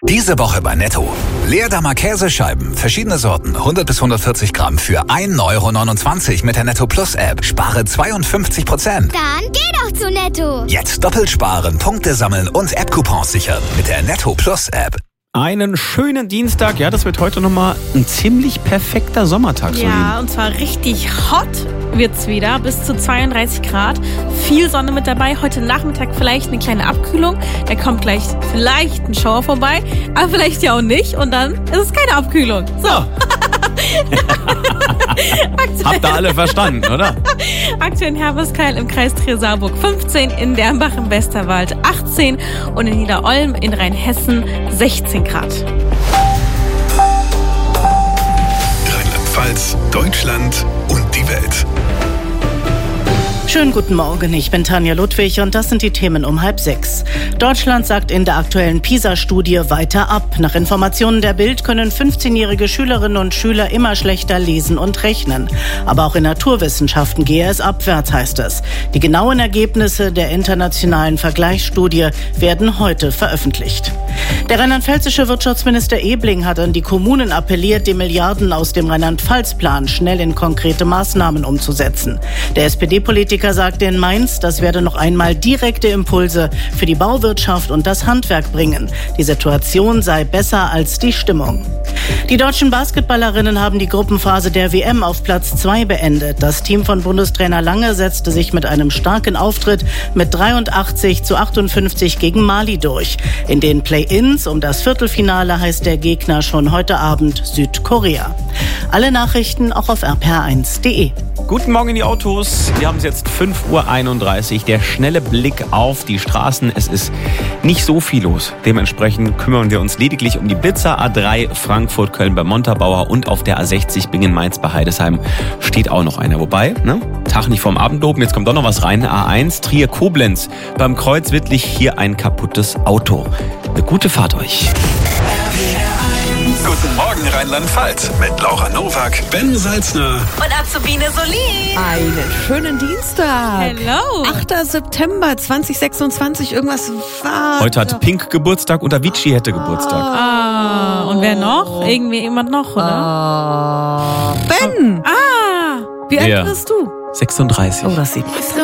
Diese Woche bei Netto. Leerdammer Käsescheiben, verschiedene Sorten, 100 bis 140 Gramm für 1,29 € mit der Netto Plus App. Spare 52%. Dann geh doch zu Netto. Jetzt doppelt sparen, Punkte sammeln und App-Coupons sichern mit der Netto Plus App. Einen schönen Dienstag. Ja, das wird heute nochmal ein ziemlich perfekter Sommertag. Ja, und zwar richtig hot wird's wieder, bis zu 32 Grad. Viel Sonne mit dabei. Heute Nachmittag vielleicht eine kleine Abkühlung. Da kommt gleich vielleicht ein Schauer vorbei, aber vielleicht ja auch nicht. Und dann ist es keine Abkühlung. So. Habt ihr alle verstanden, oder? Aktuell in Herberskeil im Kreis Trier-Saarburg 15, in Dernbach im Westerwald 18 und in Niederolm in Rheinhessen 16 Grad. Rheinland-Pfalz, Deutschland und die Welt. Schönen guten Morgen, ich bin Tanja Ludwig und das sind die Themen um 5:30. Deutschland sagt in der aktuellen PISA-Studie weiter ab. Nach Informationen der Bild können 15-jährige Schülerinnen und Schüler immer schlechter lesen und rechnen. Aber auch in Naturwissenschaften gehe es abwärts, heißt es. Die genauen Ergebnisse der internationalen Vergleichsstudie werden heute veröffentlicht. Der rheinland-pfälzische Wirtschaftsminister Ebling hat an die Kommunen appelliert, die Milliarden aus dem Rheinland-Pfalz-Plan schnell in konkrete Maßnahmen umzusetzen. Der SPD-Politiker sagte in Mainz, das werde noch einmal direkte Impulse für die Bauwirtschaft und das Handwerk bringen. Die Situation sei besser als die Stimmung. Die deutschen Basketballerinnen haben die Gruppenphase der WM auf Platz 2 beendet. Das Team von Bundestrainer Lange setzte sich mit einem starken Auftritt mit 83-58 gegen Mali durch. In den Play-ins um das Viertelfinale heißt der Gegner schon heute Abend Südkorea. Alle Nachrichten auch auf rpr1.de. Guten Morgen in die Autos. Wir haben es jetzt 5:31 Uhr. Der schnelle Blick auf die Straßen. Es ist nicht so viel los. Dementsprechend kümmern wir uns lediglich um die Blitzer A3 Frankfurt-Köln bei Montabaur und auf der A60 Bingen-Mainz bei Heidesheim steht auch noch einer. Wobei, Tag nicht vorm Abendloben, jetzt kommt doch noch was rein. A1 Trier-Koblenz. Beim Kreuz Wittlich hier ein kaputtes Auto. Eine gute Fahrt euch. Guten Morgen Rheinland-Pfalz mit Laura Nowak, Ben Salzner Und Azubine Solin. Einen schönen Dienstag. Hello. 8. September 2026. Irgendwas war... Heute hat Pink Geburtstag und Avicii hätte Geburtstag. Und wer noch? Jemand noch, oder? Ben! Ah! Wie alt Ja. bist du? 36. Oh, das sieht nicht so